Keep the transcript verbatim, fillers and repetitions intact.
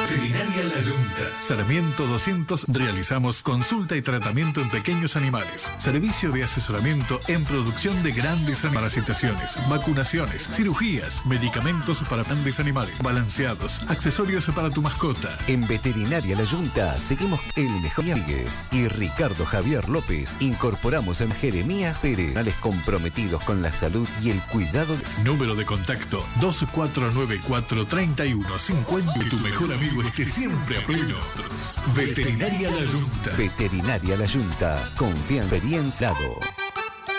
Veterinaria La Yunta. Sarmiento doscientos. Realizamos consulta y tratamiento en pequeños animales. Servicio de asesoramiento en producción de grandes parasitaciones, vacunaciones, cirugías, medicamentos para grandes animales, balanceados, accesorios para tu mascota. En Veterinaria La Yunta seguimos el mejor Amigues y Ricardo Javier López. Incorporamos en Jeremías Pérez, comprometidos con la salud y el cuidado. Número de contacto dos cuatro nueve cuatro, tres uno cinco cero. Y tu mejor amigo es que siempre a pleno. Veterinaria La Yunta. Veterinaria La Yunta. Confianza. Dado.